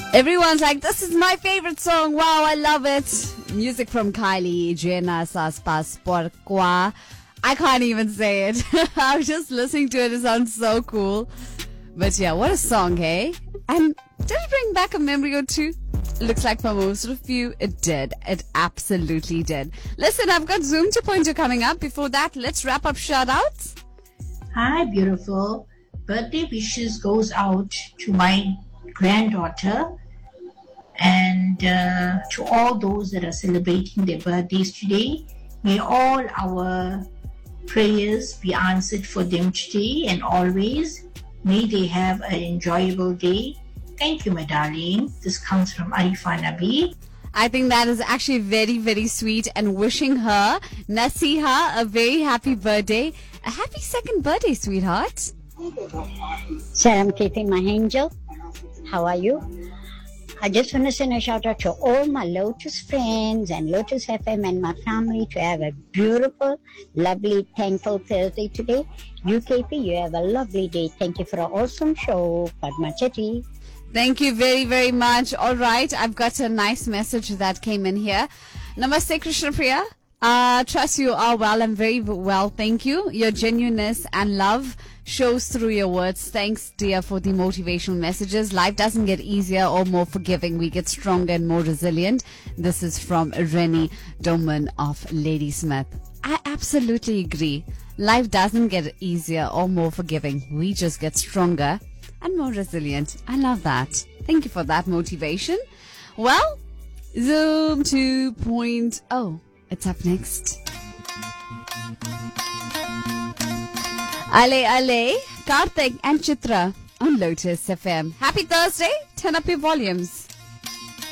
Everyone's like, this is my favorite song. Wow, I love it. Music from Kylie Jenner, Saspas Porqua. I can't even say it. I'm just listening to it. It sounds so cool. But yeah, what a song, hey? And did it bring back a memory or two? Looks like for most of you, it did. It absolutely did. Listen, I've got Zoom 2.0 coming up. Before that, let's wrap up shout-outs. Hi, beautiful. Birthday wishes goes out to my granddaughter and to all those that are celebrating their birthdays today. May all our prayers be answered for them today and always. May they have an enjoyable day. Thank you, my darling. This comes from Arifa Nabi. I think that is actually very, very sweet, and wishing her, Nasiha, a very happy birthday. A happy second birthday, sweetheart. Sir, I'm keeping my angel. How are you? I just want to send a shout out to all my Lotus friends and Lotus FM and my family to have a beautiful, lovely, thankful Thursday today. You, KP, you have a lovely day. Thank you for an awesome show. Padma Chetty. Thank you very, very much. All right, I've got a nice message that came in here. Namaste, Krishna Priya. Trust you are well. I'm very well, thank you. Your genuineness and love shows through your words. Thanks, dear, for the motivational messages. Life doesn't get easier or more forgiving. We get stronger and more resilient. This is from Rennie Doman of Ladysmith. I absolutely agree. Life doesn't get easier or more forgiving. We just get stronger and more resilient. I love that. Thank you for that motivation. Well, Zoom 2.0. It's up next. Ale Ale, Karthik and Chitra on Lotus FM. Happy Thursday. Turn up your volumes.